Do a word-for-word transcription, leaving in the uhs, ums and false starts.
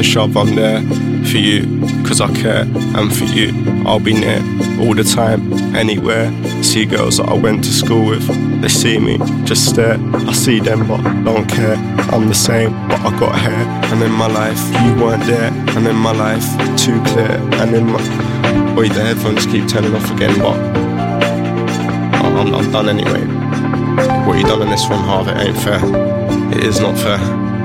shove, I'm there for you, cause I care, and for you, I'll be near all the time, anywhere. See girls that I went to school with, they see me, just stare. I see them but don't care. I'm the same, but I got hair. And in my life, you weren't there. And in my life, too clear. And in my... Wait, the headphones keep turning off again, but I'm, I'm done anyway. What you done in this one, Harv, it ain't fair. It is not fair.